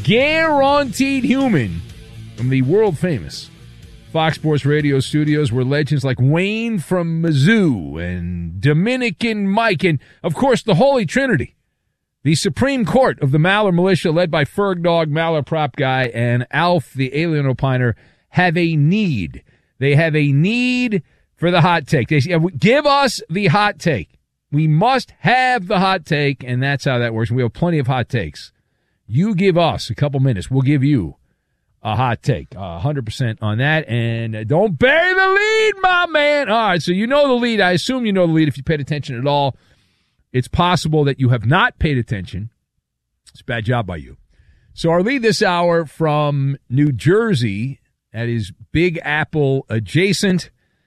guaranteed human from the world-famous Fox Sports Radio studios, where legends like Wayne from Mizzou and Dominican Mike and, of course, the Holy Trinity, the Supreme Court of the Maller Militia, led by Ferg Dog, Maller Prop Guy, and Alf, the Alien Opiner, have a need. They have a need for the hot take. They say, give us the hot take. We must have the hot take, and that's how that works. We have plenty of hot takes. You give us a couple minutes. We'll give you a hot take, 100% on that. And don't bury the lead, my man. All right, so you know the lead. I assume you know the lead if you paid attention at all. It's possible that you have not paid attention. It's a bad job by you. So our lead this hour from New Jersey, that is Big Apple adjacent.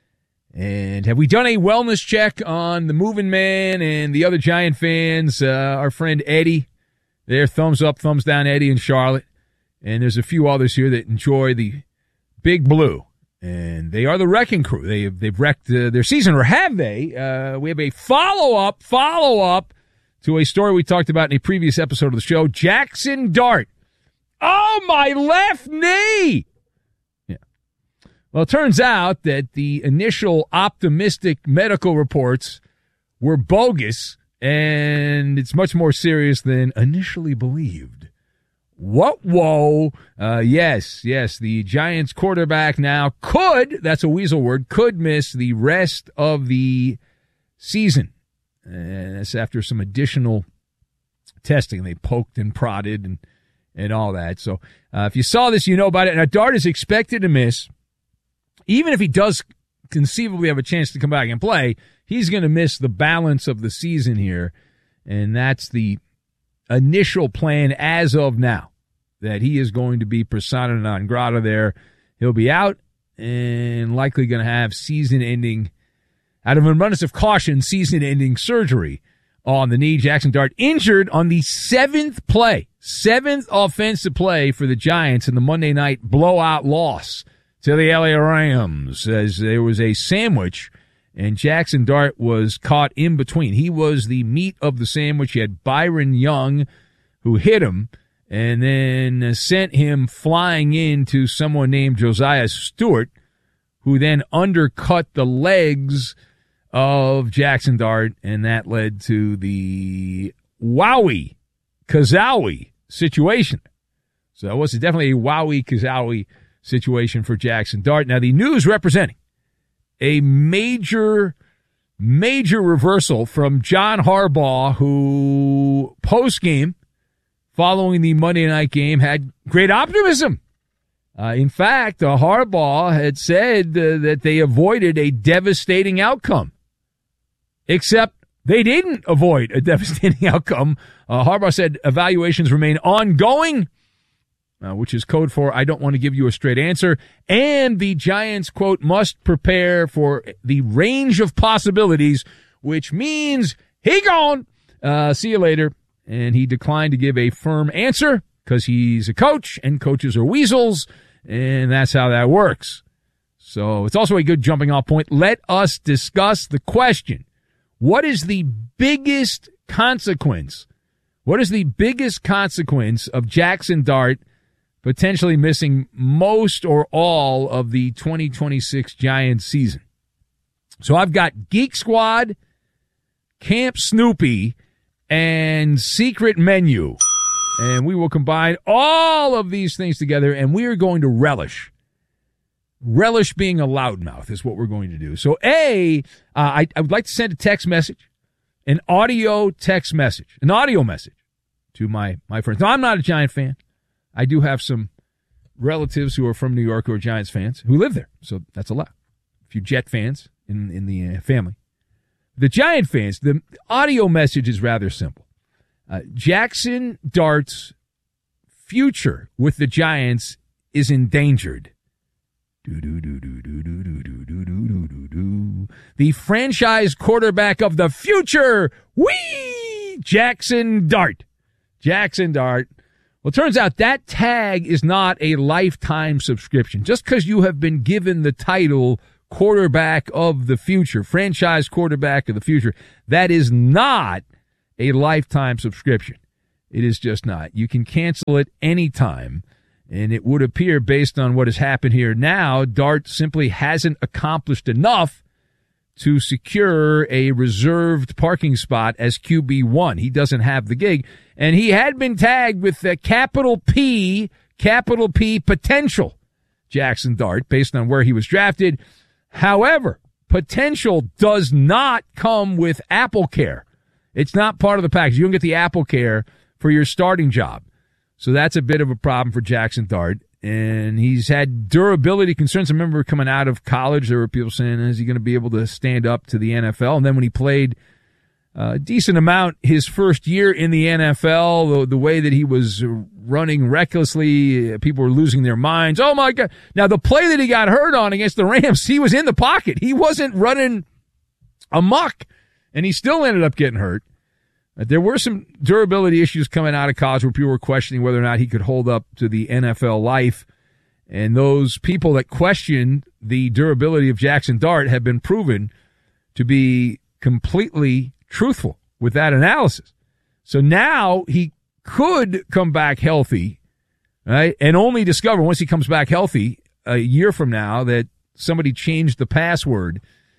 And have we done a wellness check on the Moving Man and the other Giant fans? Our friend Eddie, there, thumbs up, thumbs down, Eddie in Charlotte. And there's a few others here that enjoy the Big Blue. And they are the wrecking crew. They've wrecked their season, or have they? We have a follow-up to a story we talked about in a previous episode of the show. Jackson Dart. Oh, my left knee! Yeah. Well, it turns out that the initial optimistic medical reports were bogus, and it's much more serious than initially believed. What? Whoa. Yes, the Giants quarterback now that's a weasel word, could miss the rest of the season. And that's after some additional testing. They poked and prodded and all that. So if you saw this, you know about it. Now, Dart is expected to miss. Even if he does conceivably have a chance to come back and play, he's going to miss the balance of the season here. And that's the initial plan as of now, that he is going to be persona non grata there. He'll be out and likely going to have season-ending, out of an abundance of caution, season-ending surgery on the knee. Jackson Dart injured on the seventh offensive play for the Giants in the Monday night blowout loss to the LA Rams, as there was a sandwich and Jackson Dart was caught in between. He was the meat of the sandwich. You had Byron Young, who hit him and then sent him flying into someone named Josiah Stewart, who then undercut the legs of Jackson Dart, and that led to the Wowie-Kazowie situation. So it was definitely a Wowie-Kazowie situation for Jackson Dart. Now, the news representing a major reversal from John Harbaugh, who post-game, following the Monday night game, had great optimism. In fact, Harbaugh had said that they avoided a devastating outcome. Except they didn't avoid a devastating outcome. Harbaugh said evaluations remain ongoing, which is code for I don't want to give you a straight answer. And the Giants, quote, must prepare for the range of possibilities, which means he gone. See you later. And he declined to give a firm answer because he's a coach, and coaches are weasels, and that's how that works. So it's also a good jumping off point. Let us discuss the question. What is the biggest consequence? What is the biggest consequence of Jackson Dart potentially missing most or all of the 2026 Giants season? So I've got Geek Squad, Camp Snoopy, and Secret Menu. And we will combine all of these things together, and we are going to relish. Relish being a loudmouth is what we're going to do. So, I would like to send a text message, an audio message to my friends. Now, I'm not a Giant fan. I do have some relatives who are from New York who are Giants fans who live there, so that's allowed. A few Jet fans in the family. The Giant fans, the audio message is rather simple. Jackson Dart's future with the Giants is endangered. The franchise quarterback of the future, Jackson Dart. Jackson Dart. Well, it turns out that tag is not a lifetime subscription. Just because you have been given the title quarterback of the future, franchise quarterback of the future, that is not a lifetime subscription. It is just not. You can cancel it anytime, and it would appear, based on what has happened here now, Dart simply hasn't accomplished enough to secure a reserved parking spot as QB1. He doesn't have the gig, and he had been tagged with the capital P potential, Jackson Dart, based on where he was drafted. However, potential does not come with AppleCare. It's not part of the package. You don't get the AppleCare for your starting job. So that's a bit of a problem for Jackson Dart. And he's had durability concerns. I remember coming out of college, there were people saying, is he going to be able to stand up to the NFL? And then when he played a decent amount his first year in the NFL, the way that he was running recklessly, people were losing their minds. Oh, my God. Now, the play that he got hurt on against the Rams, he was in the pocket. He wasn't running amok, and he still ended up getting hurt. There were some durability issues coming out of college where people were questioning whether or not he could hold up to the NFL life. And those people that questioned the durability of Jackson Dart have been proven to be completely truthful with that analysis. So now he could come back healthy, right? And only discover once he comes back healthy a year from now that somebody changed the password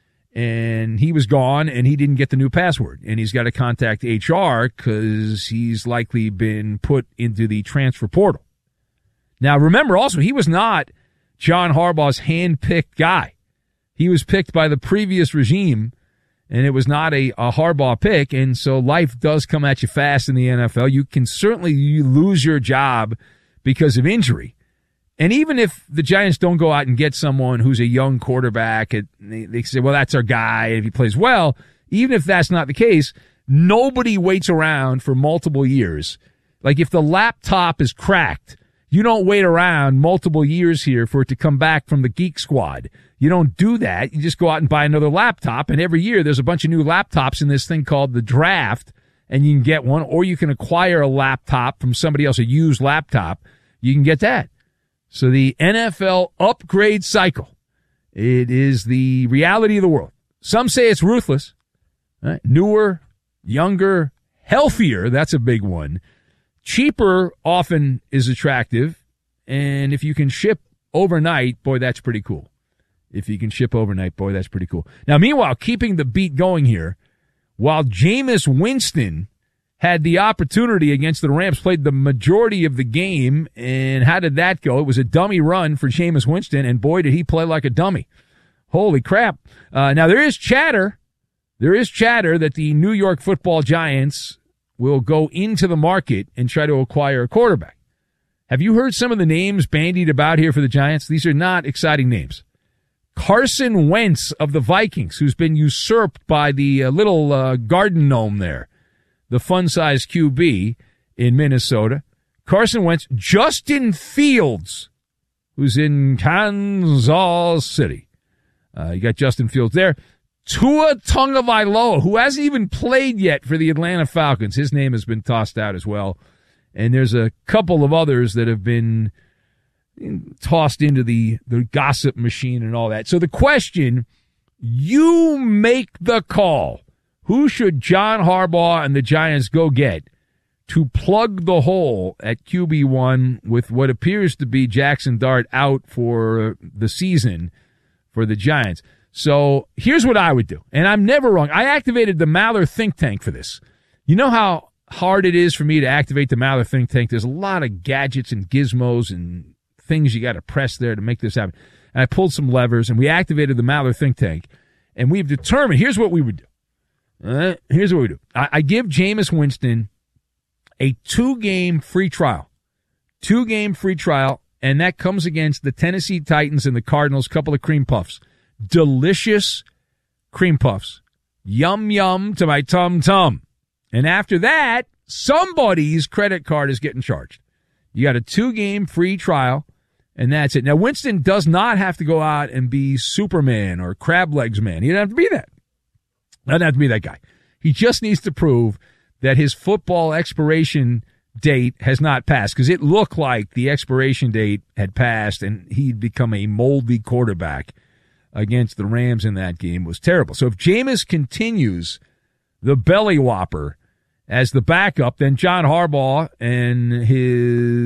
and he was gone and he didn't get the new password. And he's got to contact HR because he's likely been put into the transfer portal. Now, remember also, he was not John Harbaugh's hand-picked guy. He was picked by the previous regime, and it was not a Harbaugh pick. And so life does come at you fast in the NFL. You can certainly lose your job because of injury. And even if the Giants don't go out and get someone who's a young quarterback, they say, well, that's our guy if he plays well. Even if that's not the case, nobody waits around for multiple years. Like if the laptop is cracked, you don't wait around multiple years here for it to come back from the Geek Squad. You don't do that. You just go out and buy another laptop, and every year there's a bunch of new laptops in this thing called the draft, and you can get one, or you can acquire a laptop from somebody else, a used laptop. You can get that. So the NFL upgrade cycle, it is the reality of the world. Some say it's ruthless. Right? Newer, younger, healthier, that's a big one. Cheaper often is attractive, and if you can ship overnight, boy, that's pretty cool. If you can ship overnight, boy, that's pretty cool. Now, meanwhile, keeping the beat going here, while Jameis Winston had the opportunity against the Rams, played the majority of the game, and how did that go? It was a dummy run for Jameis Winston, and boy, did he play like a dummy. Holy crap. Now, there is chatter that the New York Football Giants will go into the market and try to acquire a quarterback. Have you heard some of the names bandied about here for the Giants? These are not exciting names. Carson Wentz of the Vikings, who's been usurped by the little garden gnome there, the fun-sized QB in Minnesota. Carson Wentz. Justin Fields, who's in Kansas City. You got Justin Fields there. Tua Tagovailoa, who hasn't even played yet for the Atlanta Falcons. His name has been tossed out as well. And there's a couple of others that have been tossed into the gossip machine and all that. So the question, you make the call. Who should John Harbaugh and the Giants go get to plug the hole at QB1 with what appears to be Jackson Dart out for the season for the Giants? So here's what I would do, and I'm never wrong. I activated the Maller think tank for this. You know how hard it is for me to activate the Maller think tank? There's a lot of gadgets and gizmos and things you got to press there to make this happen. And I pulled some levers, and we activated the Maller think tank, and we've determined, here's what we would do. Here's what we do. I give Jameis Winston a 2-game free trial. 2-game free trial, and that comes against the Tennessee Titans and the Cardinals, couple of cream puffs. Delicious cream puffs. Yum, yum to my tum-tum. And after that, somebody's credit card is getting charged. You got a 2-game free trial, and that's it. Now, Winston does not have to go out and be Superman or Crab Legs Man. He doesn't have to be that. Doesn't have to be that guy. He just needs to prove that his football expiration date has not passed, because it looked like the expiration date had passed and he'd become a moldy quarterback against the Rams in that game. Was terrible. So if Jameis continues the belly whopper as the backup. Then John Harbaugh and his